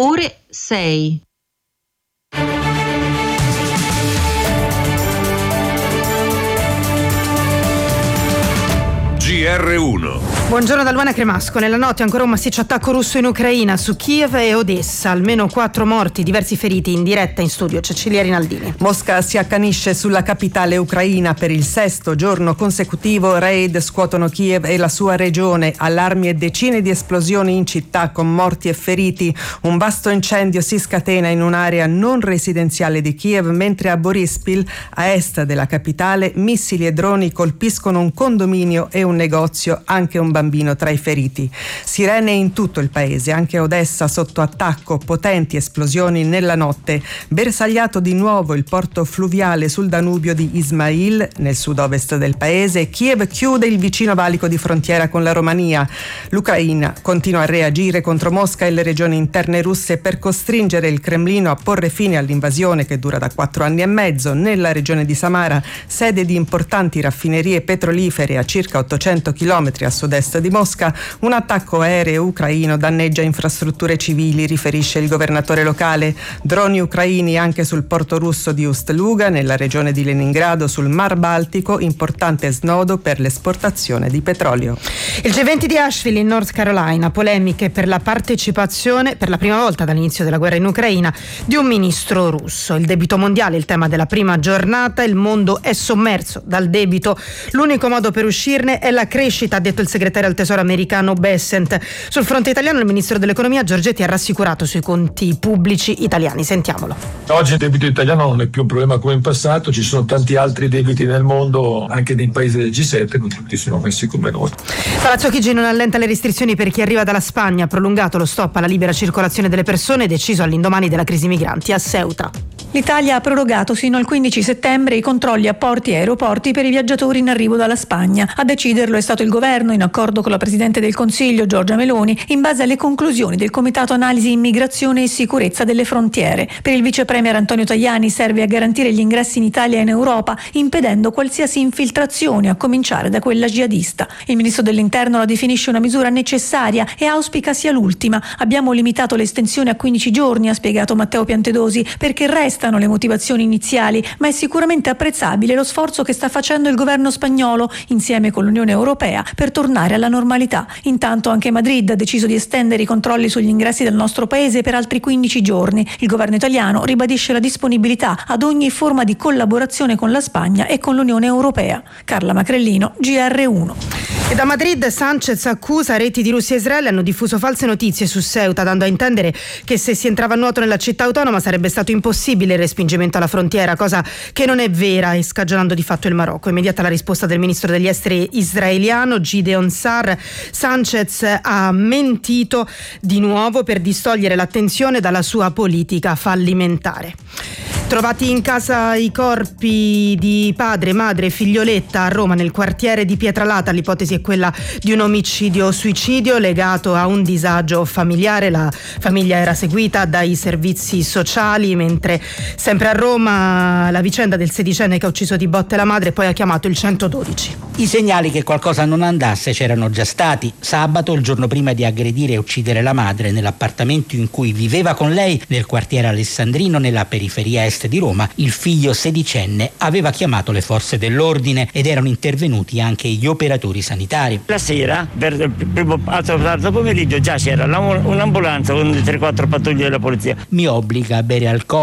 ore 6. GR1. Buongiorno da Luana Cremasco. Nella notte ancora un massiccio attacco russo in Ucraina su Kiev e Odessa. Almeno 4 morti, diversi feriti. In diretta in studio Cecilia Rinaldini. Mosca si accanisce sulla capitale ucraina per il 6° giorno consecutivo. Raid scuotono Kiev e la sua regione. Allarmi e decine di esplosioni in città con morti e feriti. Un vasto incendio si scatena in un'area non residenziale di Kiev, mentre a Borispil, a est della capitale, missili e droni colpiscono un condominio e un negozio, anche un bambino tra i feriti. Sirene in tutto il paese, anche Odessa sotto attacco, potenti esplosioni nella notte. Bersagliato di nuovo il porto fluviale sul Danubio di Ismail, nel sud-ovest del paese. Kiev chiude il vicino valico di frontiera con la Romania. L'Ucraina continua a reagire contro Mosca e le regioni interne russe per costringere il Cremlino a porre fine all'invasione che dura da 4 anni e mezzo. Nella regione di Samara, sede di importanti raffinerie petrolifere a circa 800 km a sud-est di Mosca, un attacco aereo ucraino danneggia infrastrutture civili, riferisce il governatore locale. Droni ucraini anche sul porto russo di Ust-Luga, nella regione di Leningrado, sul Mar Baltico, importante snodo per l'esportazione di petrolio. Il G20 di Asheville in North Carolina, polemiche per la partecipazione, per la prima volta dall'inizio della guerra in Ucraina, di un ministro russo. Il debito mondiale, il tema della prima giornata. Il mondo è sommerso dal debito. L'unico modo per uscirne è la crescita, ha detto il segretario al Tesoro americano Bessent. Sul fronte italiano il ministro dell'economia Giorgetti ha rassicurato sui conti pubblici italiani. Sentiamolo. Oggi il debito italiano non è più un problema come in passato, ci sono tanti altri debiti nel mondo, anche nei paesi del G7, non tutti sono messi come noi. Palazzo Chigi non allenta le restrizioni per chi arriva dalla Spagna, ha prolungato lo stop alla libera circolazione delle persone, deciso all'indomani della crisi migranti a Ceuta. L'Italia ha prorogato sino al 15 settembre i controlli a porti e aeroporti per i viaggiatori in arrivo dalla Spagna. A deciderlo è stato il governo, in accordo con la Presidente del Consiglio Giorgia Meloni, in base alle conclusioni del Comitato Analisi Immigrazione e Sicurezza delle Frontiere. Per il vice premier Antonio Tajani serve a garantire gli ingressi in Italia e in Europa, impedendo qualsiasi infiltrazione, a cominciare da quella jihadista. Il ministro dell'Interno la definisce una misura necessaria e auspica sia l'ultima. Abbiamo limitato l'estensione a 15 giorni, ha spiegato Matteo Piantedosi, perché restano le motivazioni iniziali, ma è sicuramente apprezzabile lo sforzo che sta facendo il governo spagnolo, insieme con l'Unione Europea, per tornare alla normalità. Intanto anche Madrid ha deciso di estendere i controlli sugli ingressi del nostro paese per altri 15 giorni. Il governo italiano ribadisce la disponibilità ad ogni forma di collaborazione con la Spagna e con l'Unione Europea. Carla Macrellino, GR1. E da Madrid Sanchez accusa reti di Russia e Israele hanno diffuso false notizie su Ceuta, dando a intendere che se si entrava a nuoto nella città autonoma sarebbe stato impossibile il respingimento alla frontiera, cosa che non è vera, e scagionando di fatto il Marocco. Immediata la risposta del ministro degli esteri israeliano Gideon Sa'ar. Sanchez ha mentito di nuovo per distogliere l'attenzione dalla sua politica fallimentare. Trovati in casa i corpi di padre, madre e figlioletta a Roma, nel quartiere di Pietralata. L'ipotesi è quella di un omicidio-suicidio legato a un disagio familiare. La famiglia era seguita dai servizi sociali, mentre sempre a Roma la vicenda del 16enne che ha ucciso di botte la madre e poi ha chiamato il 112. I segnali che qualcosa non andasse c'erano già stati. Sabato, il giorno prima di aggredire e uccidere la madre nell'appartamento in cui viveva con lei nel quartiere Alessandrino, nella periferia est di Roma, il figlio 16enne aveva chiamato le forze dell'ordine ed erano intervenuti anche gli operatori sanitari. La sera, per il primo tardo pomeriggio, già c'era un'ambulanza con 3-4 pattuglie della polizia. Mi obbliga a bere alcol